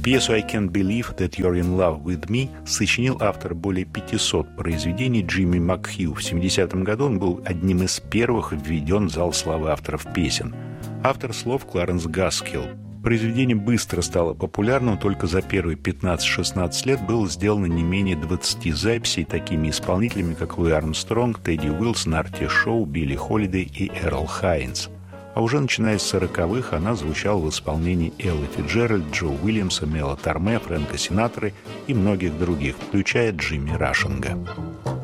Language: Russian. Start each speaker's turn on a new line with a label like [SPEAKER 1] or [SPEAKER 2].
[SPEAKER 1] Пьесу «I Can't Believe That You're in Love with Me» сочинил автор более 500 произведений Джимми Макхью. В 70-м году он был одним из первых введен в зал славы авторов песен. Автор слов Кларенс Гаскилл. Произведение быстро стало популярным, только за первые 15-16 лет было сделано не менее 20 записей такими исполнителями, как Луи Армстронг, Тедди Уилсон, Арти Шоу, Билли Холидей и Эрл Хайнс. А уже начиная с 40-х она звучала в исполнении Эллы Фицджеральд, Джо Уильямса, Мела Торме, Фрэнка Синатры и многих других, включая Джимми Рашинга.